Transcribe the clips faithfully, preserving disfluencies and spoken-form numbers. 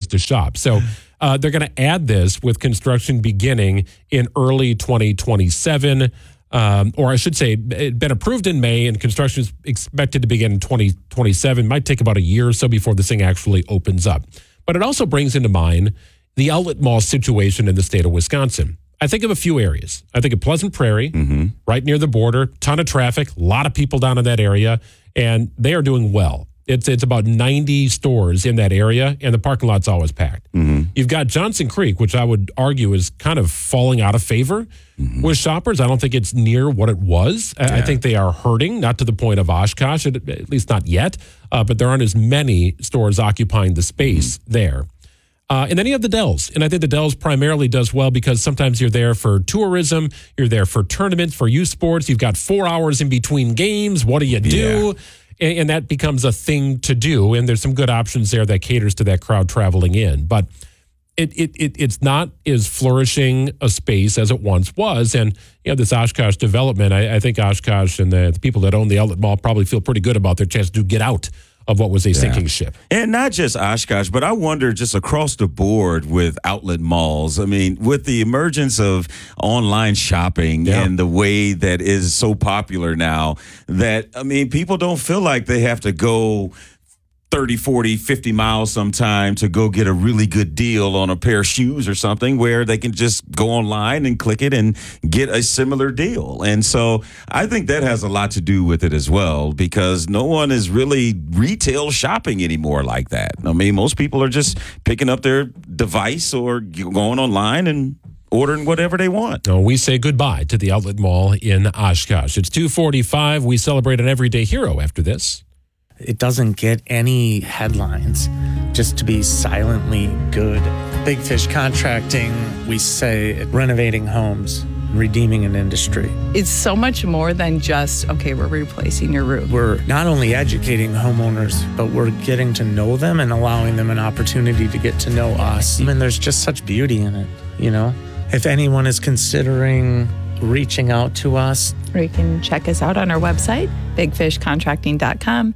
to shop. So uh, they're going to add this with construction beginning in early twenty twenty-seven. Um, or I should say, it's been approved in May, and construction is expected to begin in twenty twenty-seven. Might take about a year or so before this thing actually opens up. But it also brings into mind the outlet mall situation in the state of Wisconsin. I think of a few areas. I think of Pleasant Prairie, mm-hmm. right near the border, ton of traffic, a lot of people down in that area, and they are doing well. It's it's about ninety stores in that area, and the parking lot's always packed. Mm-hmm. You've got Johnson Creek, which I would argue is kind of falling out of favor mm-hmm. with shoppers. I don't think it's near what it was. Yeah. I think they are hurting, not to the point of Oshkosh, at, at least not yet, uh, but there aren't as many stores occupying the space mm-hmm. there. Uh, and then you have the Dells. And I think the Dells primarily does well because sometimes you're there for tourism, you're there for tournaments, for youth sports. You've got four hours in between games. What do you do? Yeah. And that becomes a thing to do. And there's some good options there that caters to that crowd traveling in. But it, it, it it's not as flourishing a space as it once was. And you know, this Oshkosh development, I, I think Oshkosh and the, the people that own the outlet mall probably feel pretty good about their chance to get out of what was a yeah. sinking ship. And not just Oshkosh, but I wonder just across the board with outlet malls. I mean, with the emergence of online shopping yeah. and the way that is so popular now, that, I mean, people don't feel like they have to go thirty, forty, fifty miles sometime to go get a really good deal on a pair of shoes or something, where they can just go online and click it and get a similar deal. And so I think that has a lot to do with it as well, because no one is really retail shopping anymore like that. I mean, most people are just picking up their device or going online and ordering whatever they want. No, we say goodbye to the outlet mall in Oshkosh. It's two forty-five. We celebrate an everyday hero after this. It doesn't get any headlines just to be silently good. Big Fish Contracting, we say renovating homes, redeeming an industry. It's so much more than just, okay, we're replacing your roof. We're not only educating homeowners, but we're getting to know them and allowing them an opportunity to get to know us. I mean, there's just such beauty in it, you know? If anyone is considering reaching out to us, or you can check us out on our website, big fish contracting dot com.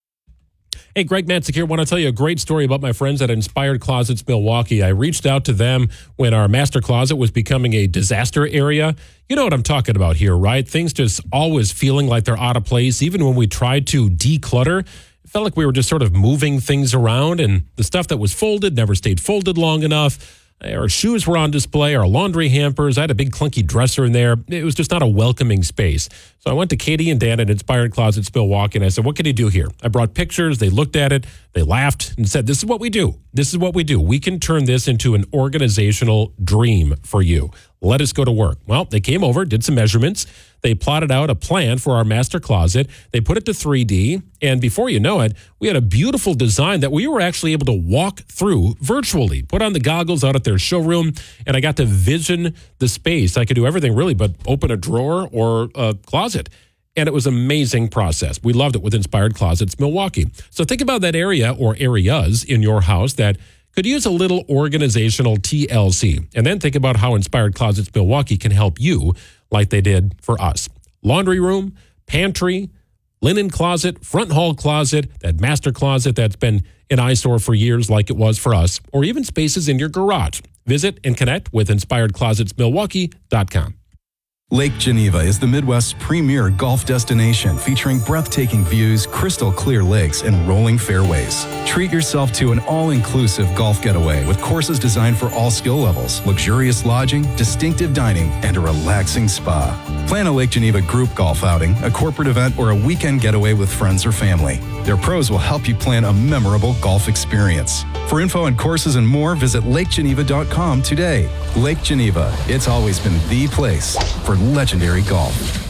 Hey, Greg Matzek here. I want to tell you a great story about my friends at Inspired Closets Milwaukee. I reached out to them when our master closet was becoming a disaster area. You know what I'm talking about here, right? Things just always feeling like they're out of place. Even when we tried to declutter, it felt like we were just sort of moving things around, and the stuff that was folded never stayed folded long enough. Our shoes were on display, our laundry hampers. I had a big clunky dresser in there. It was just not a welcoming space. So I went to Katie and Dan at Inspired Closets Milwaukee, and I said, what can you do here? I brought pictures. They looked at it. They laughed and said, this is what we do. This is what we do. We can turn this into an organizational dream for you. Let us go to work. Well, they came over, did some measurements. They plotted out a plan for our master closet. They put it to three D, and before you know it, we had a beautiful design that we were actually able to walk through virtually. Put on the goggles out at their showroom, and I got to vision the space. I could do everything really but open a drawer or a closet. And it was an amazing process. We loved it with Inspired Closets Milwaukee. So think about that area or areas in your house that could use a little organizational T L C. And then think about how Inspired Closets Milwaukee can help you like they did for us. Laundry room, pantry, linen closet, front hall closet, that master closet that's been an eyesore for years like it was for us, or even spaces in your garage. Visit and connect with inspired closets milwaukee dot com. Lake Geneva is the Midwest's premier golf destination, featuring breathtaking views, crystal clear lakes, and rolling fairways. Treat yourself to an all-inclusive golf getaway with courses designed for all skill levels, luxurious lodging, distinctive dining, and a relaxing spa. Plan a Lake Geneva group golf outing, a corporate event, or a weekend getaway with friends or family. Their pros will help you plan a memorable golf experience. For info on courses and more, visit lake geneva dot com today. Lake Geneva, it's always been the place for legendary golf.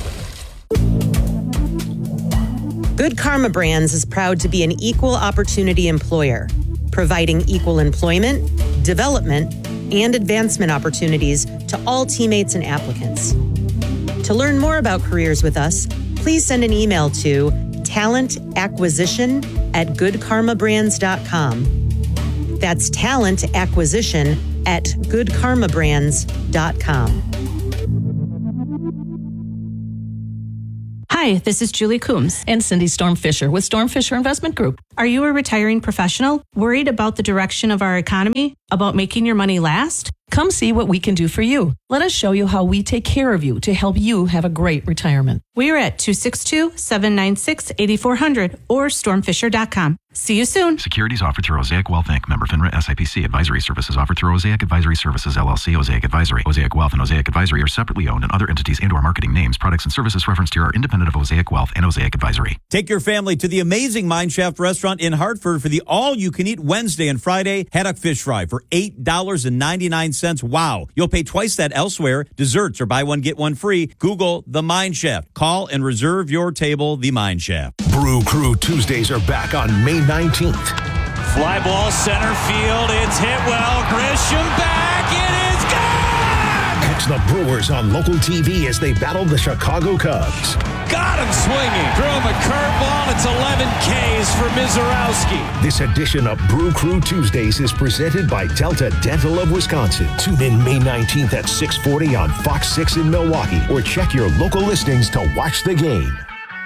Good Karma Brands is proud to be an equal opportunity employer, providing equal employment, development, and advancement opportunities to all teammates and applicants. To learn more about careers with us, please send an email to talent acquisition at good karma brands dot com. That's talent acquisition at good karma brands dot com. Hi, Hi, this is Julie Coombs and Cindy Storm Fisher with Storm Fisher Investment Group. Are you a retiring professional worried about the direction of our economy, about making your money last? Come see what we can do for you. Let us show you how we take care of you to help you have a great retirement. We are at two six two, seven nine six, eight four zero zero or storm fisher dot com. See you soon. Securities offered through Osaic Wealth Incorporated. Member FINRA S I P C. Advisory services offered through Osaic Advisory Services L L C. Osaic Advisory. Osaic Wealth and Osaic Advisory are separately owned, and other entities and/or marketing names, products, and services referenced here are independent of Osaic Wealth and Osaic Advisory. Take your family to the amazing Mineshaft Restaurant in Hartford for the all-you-can-eat Wednesday and Friday haddock fish fry for eight dollars and ninety-nine cents. Wow. You'll pay twice that elsewhere. Desserts or buy one, get one free. Google The Mineshaft. Call and reserve your table, The Mineshaft. Brew Crew Tuesdays are back on May nineteenth. Fly ball center field. It's hit well. Grisham back. It is gone! Catch the Brewers on local T V as they battle the Chicago Cubs. Got him swinging. Threw him a curveball. It's eleven Ks for Mizorowski. This edition of Brew Crew Tuesdays is presented by Delta Dental of Wisconsin. Tune in May nineteenth at six forty on Fox six in Milwaukee or check your local listings to watch the game.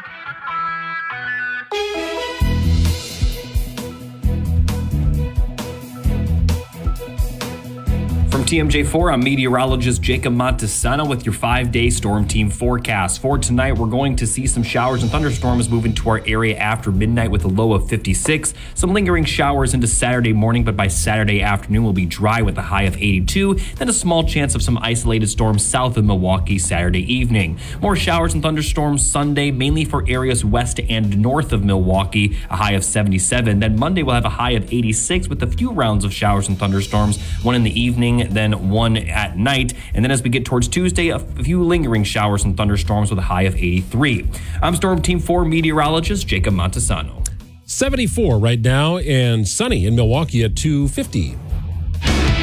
From T M J four, I'm meteorologist Jacob Montesano with your five-day Storm Team forecast. For tonight, we're going to see some showers and thunderstorms move into our area after midnight with a low of fifty-six. Some lingering showers into Saturday morning, but by Saturday afternoon will be dry with a high of eighty-two. Then a small chance of some isolated storms south of Milwaukee Saturday evening. More showers and thunderstorms Sunday, mainly for areas west and north of Milwaukee, a high of seventy-seven. Then Monday we'll have a high of eighty-six with a few rounds of showers and thunderstorms, one in the evening, then one at night. And then as we get towards Tuesday, a few lingering showers and thunderstorms with a high of eighty-three. I'm Storm Team four meteorologist Jacob Montesano. seventy-four right now and sunny in Milwaukee at two fifty.